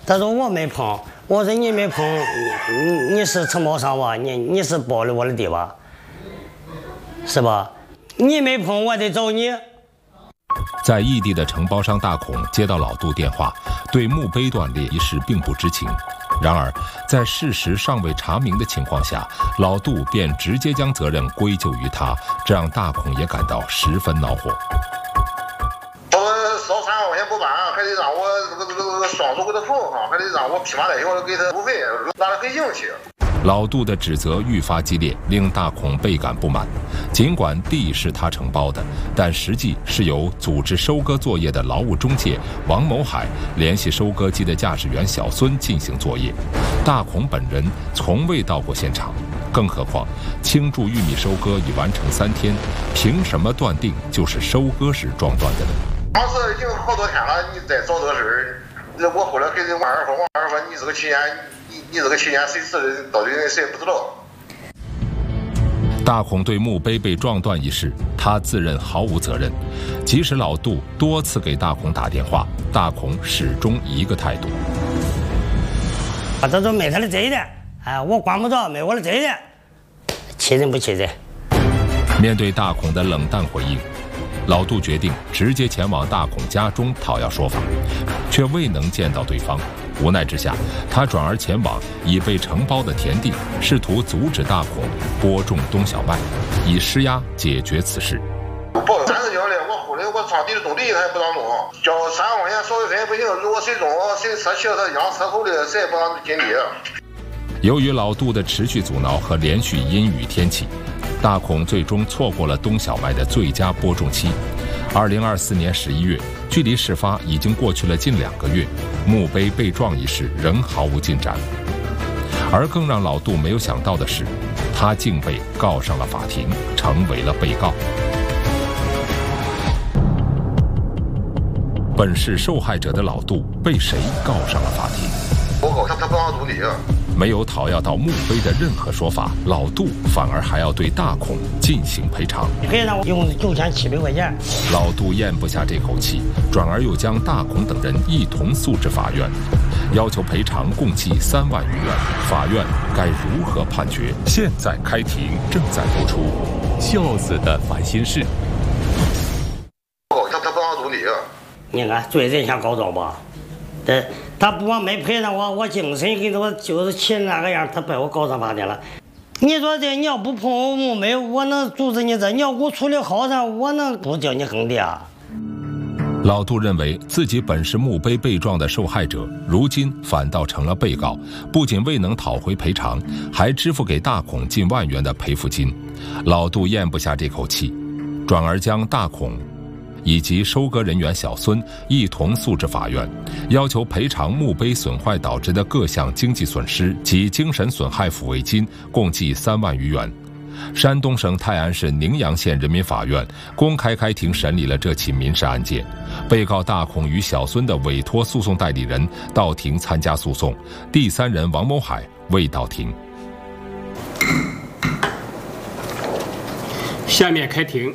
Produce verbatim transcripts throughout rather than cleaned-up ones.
他说我没碰，我说你没碰，你你是承包商吧？你你是包了我的地吧？是吧？你没碰，我得找你。 在异地的承包商大孔接到老杜电话，对墓碑断裂一事并不知情。然而，在事实尚未查明的情况下，老杜便直接将责任归咎于他，这让大孔也感到十分恼火。 我烧三万块钱不办，还得让我这个这个这个双手给他缝上，还得让我披麻戴孝给他付费，拿得很硬气。 老杜的指责愈发激烈，令大孔倍感不满。尽管地是他承包的，但实际是由组织收割作业的劳务中介王某海联系收割机的驾驶员小孙进行作业。大孔本人从未到过现场，更何况青柱玉米收割已完成三天，凭什么断定就是收割时撞断的呢？ 当时已经好多天了，你再找这事儿，我后来给人王二说，王二说你这个期间。你这个期间谁死的，到底谁也不知道。 大孔对墓碑被撞断一事，他自认毫无责任。即使老杜多次给大孔打电话，大孔始终一个态度。 啊，这都没他的责任，哎，我管不着，没我的责任，气人不气人？ 面对大孔的冷淡回应，老杜决定直接前往大孔家中讨要说法，却未能见到对方。无奈之下，他转而前往已被承包的田地，试图阻止大孔播种冬小麦，以施压解决此事。 我报三十条的，我后来我上地里种地，他也不让种，交三万块钱收费费不行，如果谁种谁车骑他养车后的，谁也不让进地。 由于老杜的持续阻挠和连续阴雨天气，大孔最终错过了冬小麦的最佳播种期。二零二四年十一月，距离事发已经过去了近两个月，墓碑被撞一事仍毫无进展。而更让老杜没有想到的是，他竟被告上了法庭，成为了被告。本是受害者的老杜被谁告上了法庭？ 我告他，他不让种地。 没有讨要到墓碑的任何说法，老杜反而还要对大孔进行赔偿。 你可以让我用九千七百块钱。 老杜咽不下这口气，转而又将大孔等人一同诉至法院，要求赔偿共计三万余元。法院该如何判决？现在开庭，正在播出。孝子的烦心事。 哦，他他不让种地。 你看罪人先告状吧，这。他不光没赔偿我，我精神给我就是气那个样，他把我告上法庭了。你说这你要不碰我墓碑，我能阻止你这？你要给我处理好噻，我能不叫你横的啊？ 老杜认为自己本是墓碑被撞的受害者，如今反倒成了被告，不仅未能讨回赔偿，还支付给大孔近万元的赔付金。老杜咽不下这口气，转而将大孔以及收割人员小孙一同诉至法院，要求赔偿墓碑损坏导致的各项经济损失及精神损害抚慰金，共计三万余元。山东省泰安市宁阳县人民法院公开开庭审理了这起民事案件，被告大孔与小孙的委托诉讼代理人到庭参加诉讼，第三人王某海未到庭。 下面开庭。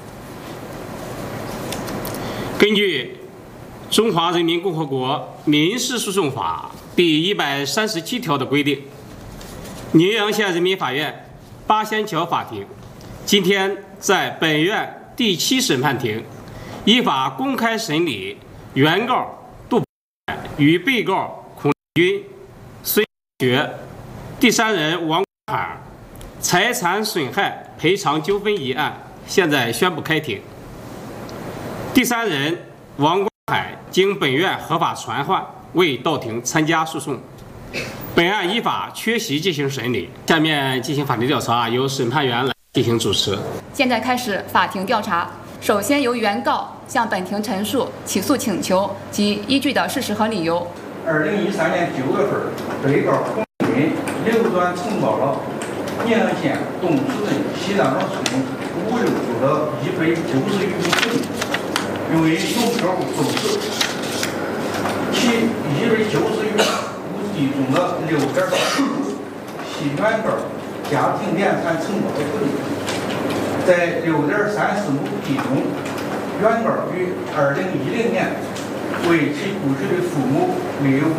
根据《中华人民共和国民事诉讼法》第一百三十七条的规定，宁阳县人民法院八仙桥法庭今天在本院第七审判庭依法公开审理原告杜与被告孔军、孙学、第三人王海财产损害赔偿纠纷一案，现在宣布开庭。第三人王光海经本院合法传唤，未到庭参加诉讼。本案依法缺席进行审理。下面进行法庭调查，由审判员来进行主持。 现在开始法庭调查。首先由原告向本庭陈述起诉请求及依据的事实和理由。 二零一三年九月份，被告孔军流转承包了宁阳县东石镇西南庄村五六处的一百九十余亩土地，用于农客户种植。其一百九十余亩地中的六点四亩系原告家庭联产承包的土地，在六点三四亩地中，原告于二零一零年为其故去的父母未有